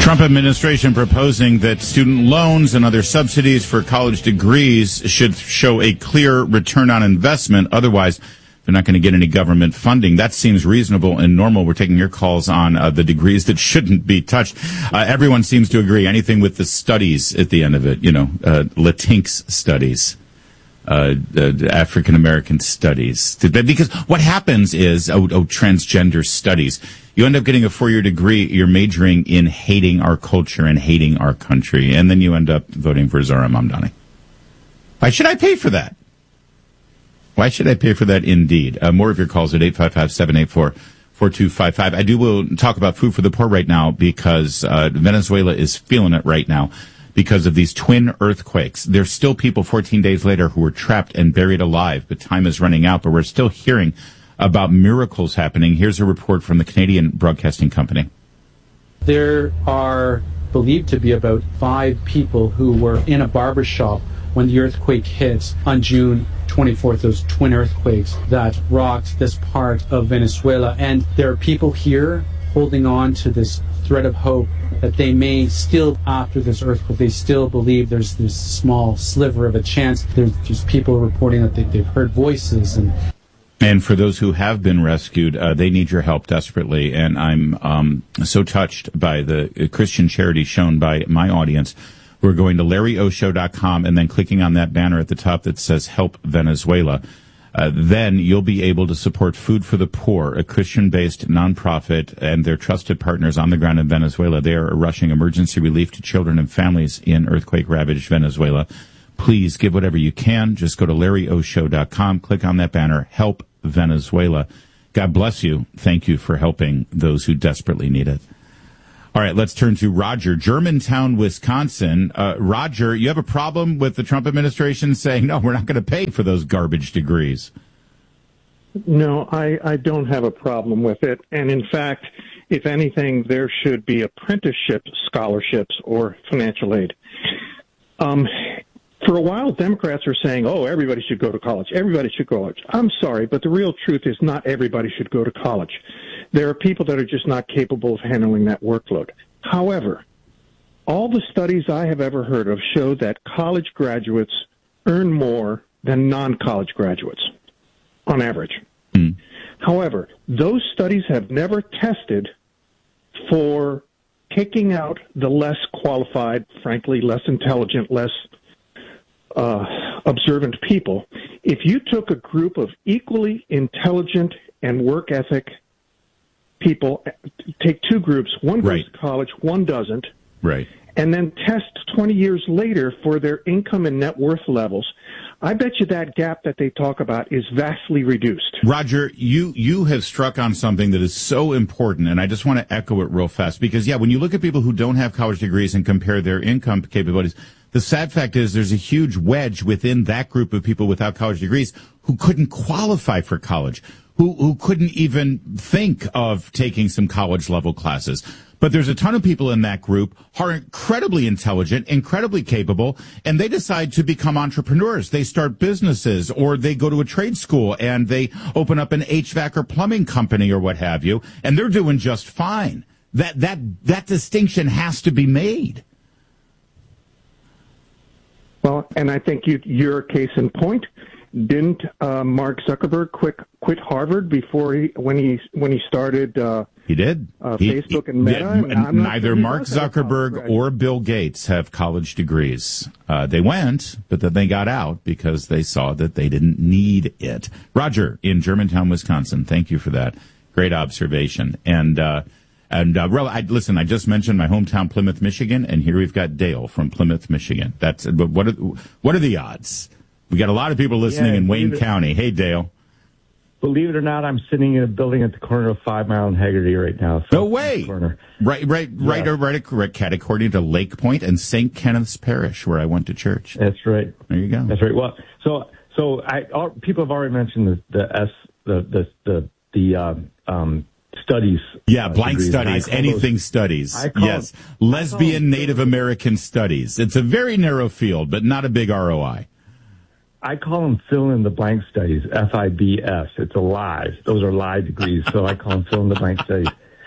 Trump administration proposing that student loans and other subsidies for college degrees should show a clear return on investment. Otherwise, they're not going to get any government funding. That seems reasonable and normal. We're taking your calls on the degrees that shouldn't be touched. Everyone seems to agree. Anything with the studies at the end of it, Latinx studies. African American studies, because what happens is transgender studies. You end up getting a 4-year degree. You're majoring in hating our culture and hating our country, and then you end up voting for Zara Mamdani. Why should I pay for that? Why should I pay for that? Indeed. More of your calls at 855-784-4255. I will talk about food for the poor right now because Venezuela is feeling it right now. Because of these twin earthquakes. There's still people 14 days later who are trapped and buried alive, but time is running out. But we're still hearing about miracles happening. Here's a report from the Canadian Broadcasting Company. There are believed to be about 5 people who were in a barber shop when the earthquake hit on June 24th, those twin earthquakes that rocked this part of Venezuela. And there are people here holding on to this thread of hope that they may still, after this earthquake, they still believe there's this small sliver of a chance. There's just people reporting that they've heard voices. And for those who have been rescued, they need your help desperately. And I'm so touched by the Christian charity shown by my audience. We're going to LarryOshow.com and then clicking on that banner at the top that says Help Venezuela. Then you'll be able to support Food for the Poor, a Christian-based nonprofit, and their trusted partners on the ground in Venezuela. They are rushing emergency relief to children and families in earthquake-ravaged Venezuela. Please give whatever you can. Just go to LarryOshow.com, click on that banner, Help Venezuela. God bless you. Thank you for helping those who desperately need it. All right, let's turn to Roger, Germantown, Wisconsin. Roger, you have a problem with the Trump administration saying, no, we're not going to pay for those garbage degrees? No, I don't have a problem with it. And in fact, if anything, there should be apprenticeship scholarships or financial aid. For a while, Democrats are saying, oh, everybody should go to college. Everybody should go to college. I'm sorry, but the real truth is not everybody should go to college. There are people that are just not capable of handling that workload. However, all the studies I have ever heard of show that college graduates earn more than non-college graduates on average. However, those studies have never tested for kicking out the less qualified, frankly, less intelligent, less observant people. If you took a group of equally intelligent and work ethic people, take 2 groups, one goes to college, one doesn't, and then test 20 years later for their income and net worth levels, I bet you that gap that they talk about is vastly reduced. Roger, you have struck on something that is so important, and I just want to echo it real fast, because, when you look at people who don't have college degrees and compare their income capabilities, the sad fact is there's a huge wedge within that group of people without college degrees who couldn't qualify for college, who couldn't even think of taking some college-level classes. But there's a ton of people in that group who are incredibly intelligent, incredibly capable, and they decide to become entrepreneurs. They start businesses, or they go to a trade school and they open up an HVAC or plumbing company or what have you, and they're doing just fine. That distinction has to be made. Well, and I think you're a case in point. Didn't Mark Zuckerberg quit Harvard before when he started? He did. Facebook and Meta. Neither Mark Zuckerberg or Bill Gates have college degrees. They went, but then they got out because they saw that they didn't need it. Roger in Germantown, Wisconsin. Thank you for that. Great observation. Listen, I just mentioned my hometown, Plymouth, Michigan, and here we've got Dale from Plymouth, Michigan. What are the odds? We got a lot of people listening in Wayne County. Hey, Dale. Believe it or not, I'm sitting in a building at the corner of 5 Mile and Haggerty right now. No way. Right according to Lake Point and St. Kenneth's Parish, where I went to church. That's right. There you go. That's right. Well, people have already mentioned the studies. Yeah, blank studies, anything studies. Yes, lesbian Native American studies. It's a very narrow field, but not a big ROI. I call them fill-in-the-blank studies, FIBS. It's a lie. Those are lie degrees, so I call them fill-in-the-blank studies.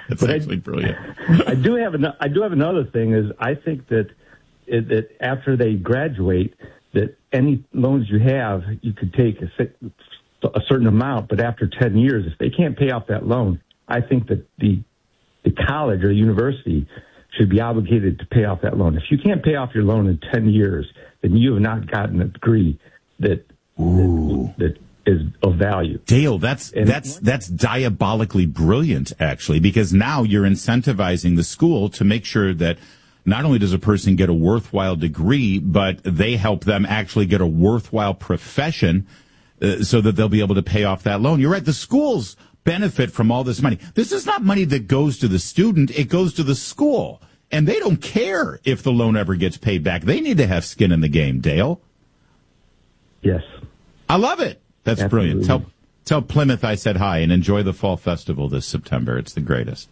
That's actually brilliant. I do have another thing. Is I think that after they graduate, that any loans you have, you could take a certain amount, but after 10 years, if they can't pay off that loan, I think that the college or the university should be obligated to pay off that loan. If you can't pay off your loan in 10 years, then you have not gotten a degree that is of value. Dale, that's diabolically brilliant, actually, because now you're incentivizing the school to make sure that not only does a person get a worthwhile degree, but they help them actually get a worthwhile profession so that they'll be able to pay off that loan. You're right. The schools benefit from all this money. This is not money that goes to the student. It goes to the school. And they don't care if the loan ever gets paid back. They need to have skin in the game, Dale. Yes. I love it. That's Absolutely. Brilliant. Tell Plymouth I said hi and enjoy the Fall Festival this September. It's the greatest.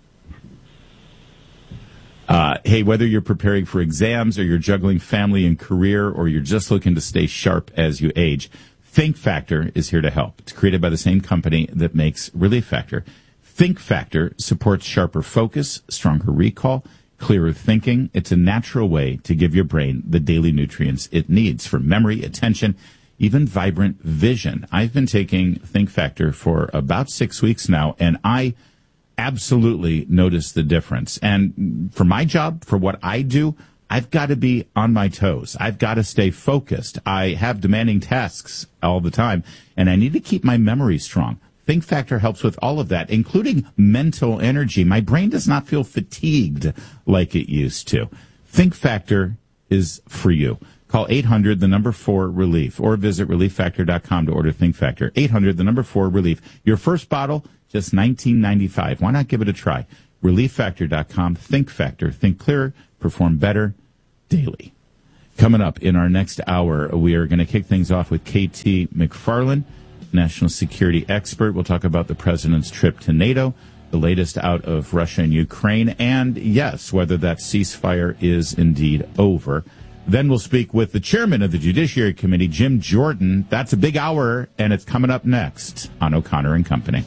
Hey, whether you're preparing for exams or you're juggling family and career or you're just looking to stay sharp as you age, Think Factor is here to help. It's created by the same company that makes Relief Factor. Think Factor supports sharper focus, stronger recall, clearer thinking. It's a natural way to give your brain the daily nutrients it needs for memory, attention, even vibrant vision. I've been taking Think Factor for about 6 weeks now, and I absolutely notice the difference. And for my job, for what I do, I've got to be on my toes. I've got to stay focused. I have demanding tasks all the time, and I need to keep my memory strong. Think Factor helps with all of that, including mental energy. My brain does not feel fatigued like it used to. Think Factor is for you. Call 800-4-RELIEF or visit relieffactor.com to order Think Factor. 800-4-RELIEF. Your first bottle, just $19.95. Why not give it a try? Relieffactor.com. Think Factor. Think clearer. Perform better daily. Coming up in our next hour, we are going to kick things off with KT McFarland, national security expert. We'll talk about the president's trip to NATO, the latest out of Russia and Ukraine, and, yes, whether that ceasefire is indeed over. Then we'll speak with the chairman of the Judiciary Committee, Jim Jordan. That's a big hour, and it's coming up next on O'Connor and Company.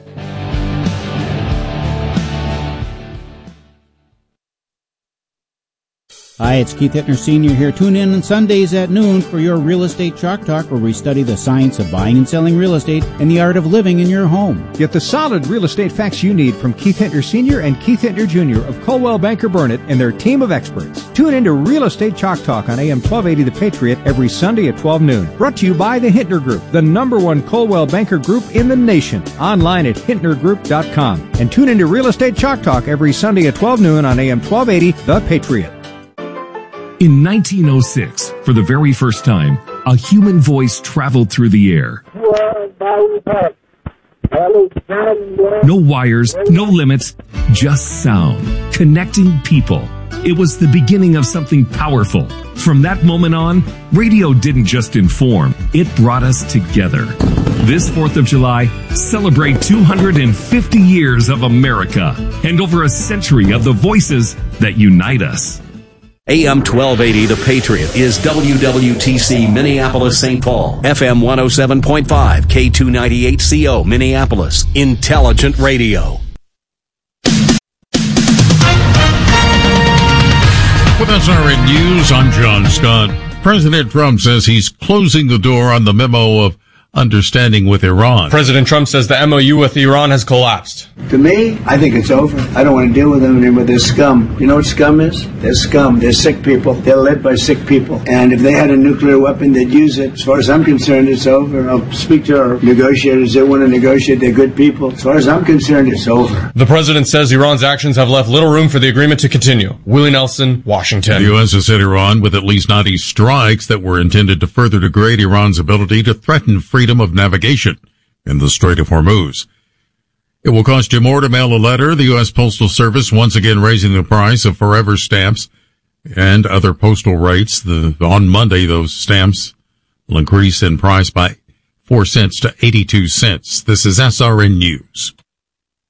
Hi, it's Keith Hittner Sr. here. Tune in on Sundays at noon for your Real Estate Chalk Talk, where we study the science of buying and selling real estate and the art of living in your home. Get the solid real estate facts you need from Keith Hittner Sr. and Keith Hittner Jr. of Coldwell Banker Burnett and their team of experts. Tune in to Real Estate Chalk Talk on AM 1280 The Patriot every Sunday at 12 noon. Brought to you by the Hittner Group, the #1 Coldwell Banker Group in the nation. Online at HittnerGroup.com. And tune in to Real Estate Chalk Talk every Sunday at 12 noon on AM 1280 The Patriot. In 1906, for the very first time, a human voice traveled through the air. No wires, no limits, just sound, connecting people. It was the beginning of something powerful. From that moment on, radio didn't just inform, it brought us together. This 4th of July, celebrate 250 years of America and over a century of the voices that unite us. AM 1280 The Patriot is WWTC Minneapolis St. Paul, FM 107.5, K298CO Minneapolis, Intelligent Radio. With SRN News, I'm John Scott. President Trump says he's closing the door on the memo of understanding with Iran. President Trump says the MOU with Iran has collapsed. To me, I think it's over. I don't want to deal with them anymore. They're scum. You know what scum is? They're scum. They're sick people. They're led by sick people. And if they had a nuclear weapon, they'd use it. As far as I'm concerned, it's over. I'll speak to our negotiators. They want to negotiate. They're good people. As far as I'm concerned, it's over. The president says Iran's actions have left little room for the agreement to continue. Willie Nelson, Washington. The U.S. has hit Iran with at least 90 strikes that were intended to further degrade Iran's ability to threaten freedom of navigation in the Strait of Hormuz. It will cost you more to mail a letter. The U.S. Postal Service once again raising the price of forever stamps and other postal rates. On Monday, those stamps will increase in price by 4 cents to 82 cents. This is SRN News.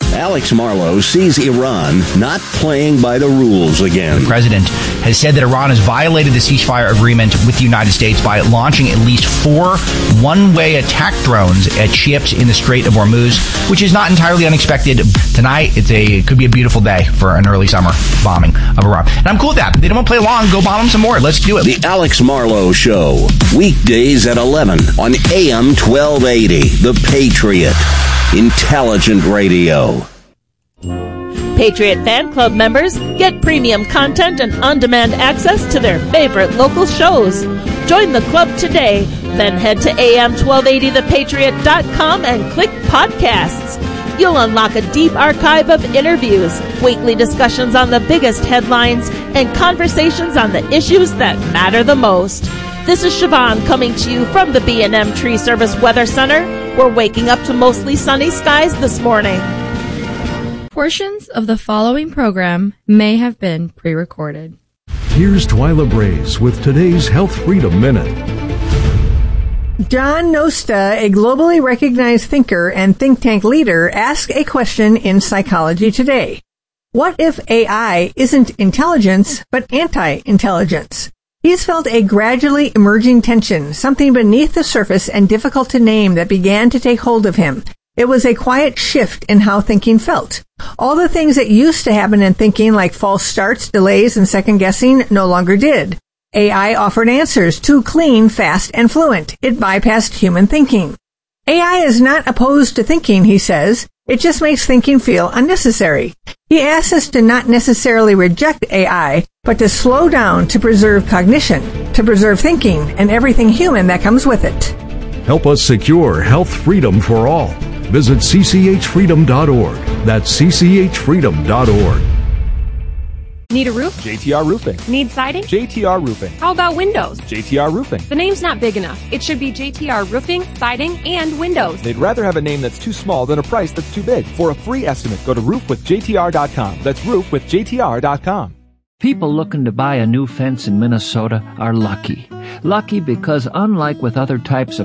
Alex Marlow sees Iran not playing by the rules again. The president has said that Iran has violated the ceasefire agreement with the United States by launching at least 4 one-way attack drones at ships in the Strait of Hormuz, which is not entirely unexpected. Tonight, it could be a beautiful day for an early summer bombing of Iran. And I'm cool with that. They don't want to play along. Go bomb them some more. Let's do it. The Alex Marlow Show, weekdays at 11 on AM 1280, The Patriot. Intelligent Radio. Patriot Fan Club members get premium content and on-demand access to their favorite local shows. Join the club today. Then head to am1280thepatriot.com and click podcasts. You'll unlock a deep archive of interviews, weekly discussions on the biggest headlines, and conversations on the issues that matter the most. This is Siobhan coming to you from the B&M Tree Service Weather Center. We're waking up to mostly sunny skies this morning. Portions of the following program may have been pre-recorded. Here's Twyla Braze with today's Health Freedom Minute. John Nosta, a globally recognized thinker and think tank leader, asked a question in Psychology Today. What if AI isn't intelligence, but anti-intelligence? He's felt a gradually emerging tension, something beneath the surface and difficult to name that began to take hold of him. It was a quiet shift in how thinking felt. All the things that used to happen in thinking, like false starts, delays, and second-guessing, no longer did. AI offered answers, too clean, fast, and fluent. It bypassed human thinking. AI is not opposed to thinking, he says. It just makes thinking feel unnecessary. He asks us to not necessarily reject AI, but to slow down to preserve cognition, to preserve thinking, and everything human that comes with it. Help us secure health freedom for all. Visit cchfreedom.org. That's cchfreedom.org. Need a roof? JTR Roofing. Need siding? JTR Roofing. How about windows? JTR Roofing. The name's not big enough. It should be JTR Roofing, Siding, and Windows. They'd rather have a name that's too small than a price that's too big. For a free estimate, go to roofwithjtr.com. That's roofwithjtr.com. People looking to buy a new fence in Minnesota are lucky. Lucky because unlike with other types of